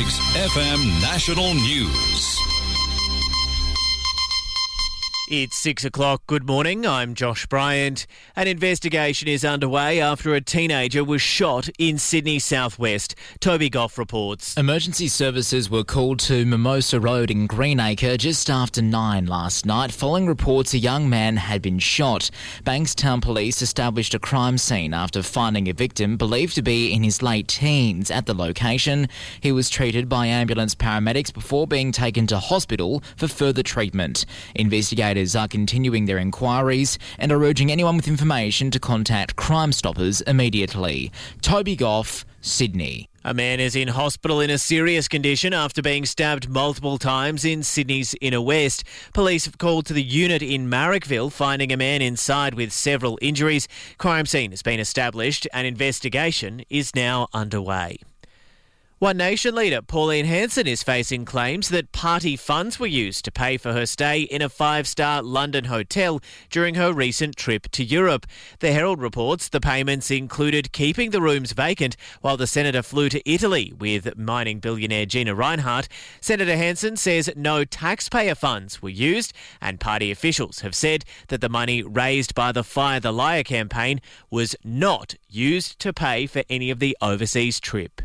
FM National News. It's 6 o'clock. Good morning. I'm Josh Bryant. An investigation is underway after a teenager was shot in Sydney southwest. Toby Goff reports. Emergency services were called to Mimosa Road in Greenacre just after 9 last night, following reports a young man had been shot. Bankstown Police established a crime scene after finding a victim believed to be in his late teens at the location. He was treated by ambulance paramedics before being taken to hospital for further treatment. Investigators are continuing their inquiries and are urging anyone with information to contact Crime Stoppers immediately. Toby Goff, Sydney. A man is in hospital in a serious condition after being stabbed multiple times in Sydney's inner west. Police have called to the unit in Marrickville, finding a man inside with several injuries. Crime scene has been established. An investigation is now underway. One Nation leader Pauline Hanson is facing claims that party funds were used to pay for her stay in a 5-star London hotel during her recent trip to Europe. The Herald reports the payments included keeping the rooms vacant while the senator flew to Italy with mining billionaire Gina Rinehart. Senator Hanson says no taxpayer funds were used, and party officials have said that the money raised by the Fire the Liar campaign was not used to pay for any of the overseas trip.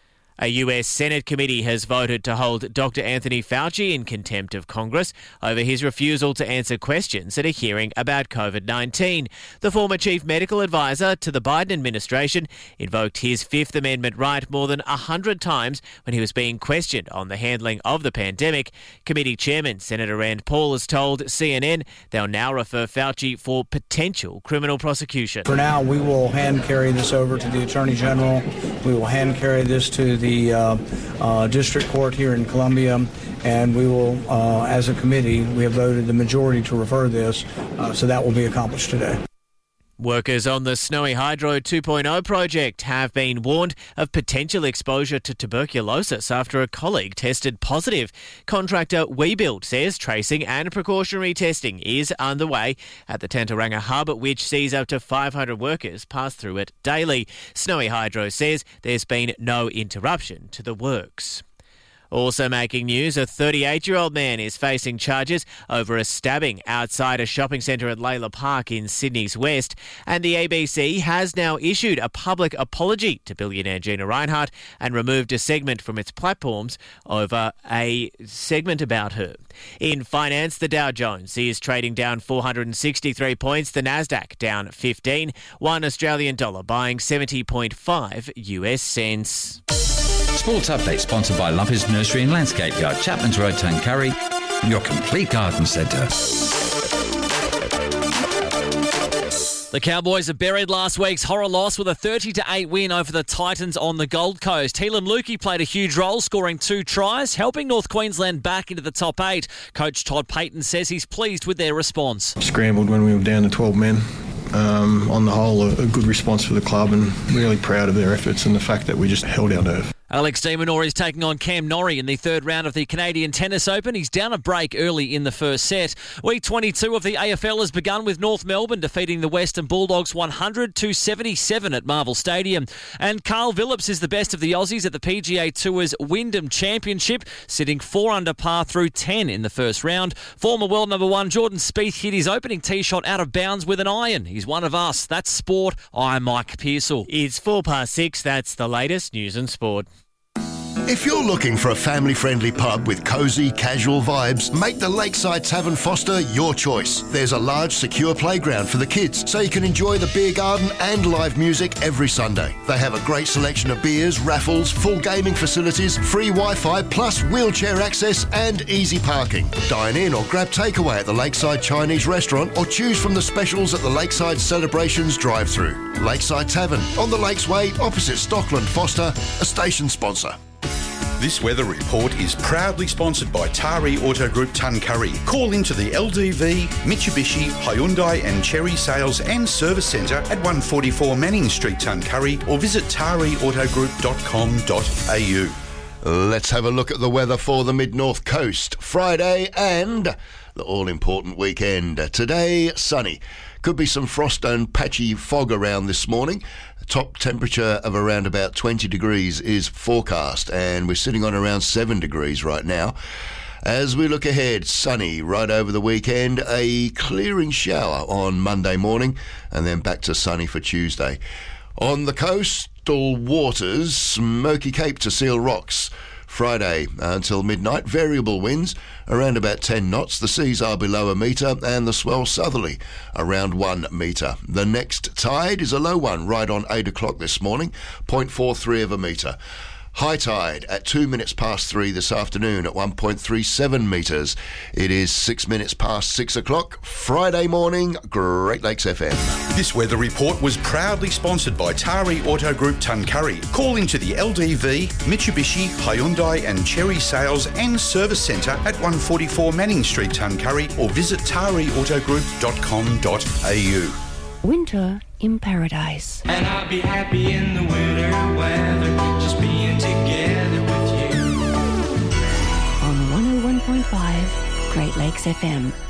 A US Senate committee has voted to hold Dr. Anthony Fauci in contempt of Congress over his refusal to answer questions at a hearing about COVID-19. The former chief medical advisor to the Biden administration invoked his Fifth Amendment right more than 100 times when he was being questioned on the handling of the pandemic. Committee chairman Senator Rand Paul has told CNN they'll now refer Fauci for potential criminal prosecution. For now, we will hand carry this over to the Attorney General. We will hand carry this to the district court here in Columbia, and we will, as a committee, we have voted the majority to refer this, so that will be accomplished today. Workers on the Snowy Hydro 2.0 project have been warned of potential exposure to tuberculosis after a colleague tested positive. Contractor WeBuild says tracing and precautionary testing is underway at the Tantaranga hub, which sees up to 500 workers pass through it daily. Snowy Hydro says there's been no interruption to the works. Also making news, a 38-year-old man is facing charges over a stabbing outside a shopping centre at Layla Park in Sydney's west. And the ABC has now issued a public apology to billionaire Gina Rinehart and removed a segment from its platforms over a segment about her. In finance, the Dow Jones is trading down 463 points, the Nasdaq down 15, $1 Australian dollar buying 70.5 US cents. Sports update sponsored by Lumpers Nursery and Landscape Yard, Chapman's Road, Tuncurry, your complete garden centre. The Cowboys have buried last week's horror loss with a 30-8 win over the Titans on the Gold Coast. Helam Lukey played a huge role, scoring 2 tries, helping North Queensland back into the top 8. Coach Todd Payton says he's pleased with their response. Scrambled when we were down to 12 men. On the whole, a good response for the club, and really proud of their efforts and the fact that we just held our nerve. Alex de Minaur is taking on Cam Norrie in the third round of the Canadian Tennis Open. He's down a break early in the first set. Week 22 of the AFL has begun with North Melbourne defeating the Western Bulldogs 100-77 at Marvel Stadium. And Carl Phillips is the best of the Aussies at the PGA Tour's Wyndham Championship, sitting 4 under par through 10 in the first round. Former world number 1 Jordan Spieth hit his opening tee shot out of bounds with an iron. He's one of us. That's sport. I'm Mike Pearsall. It's 6:04. That's the latest news and sport. If you're looking for a family-friendly pub with cosy, casual vibes, make the Lakeside Tavern Foster your choice. There's a large, secure playground for the kids, so you can enjoy the beer garden and live music every Sunday. They have a great selection of beers, raffles, full gaming facilities, free Wi-Fi, plus wheelchair access and easy parking. Dine in or grab takeaway at the Lakeside Chinese Restaurant or choose from the specials at the Lakeside Celebrations drive-thru. Lakeside Tavern, on the Lakesway, opposite Stockland Foster, a station sponsor. This weather report is proudly sponsored by Tari Auto Group Tuncurry. Call into the LDV, Mitsubishi, Hyundai and Chery Sales and Service Centre at 144 Manning Street, Tuncurry, or visit tariautogroup.com.au. Let's have a look at the weather for the Mid-North Coast. Friday and the all-important weekend. Today, sunny. Could be some frost and patchy fog around this morning. Top temperature of around about 20 degrees is forecast, and we're sitting on around 7 degrees right now. As we look ahead, sunny right over the weekend, a clearing shower on Monday morning, and then back to sunny for Tuesday. On the coastal waters, Smoky Cape to Seal Rocks. Friday until midnight, variable winds around about 10 knots. The seas are below a metre and the swell southerly around 1 metre. The next tide is a low one right on 8 o'clock this morning, 0.43 of a metre. High tide at 2 minutes past 3 this afternoon at 1.37 metres. It is 6 minutes past 6 o'clock, Friday morning, Great Lakes FM. This weather report was proudly sponsored by Tari Auto Group Tuncurry. Call into the LDV, Mitsubishi, Hyundai and Cherry Sales and Service Centre at 144 Manning Street, Tuncurry, or visit tariautogroup.com.au. Winter in paradise. And I'll be happy in the winter weather, just being together with you. On 101.5 Great Lakes FM.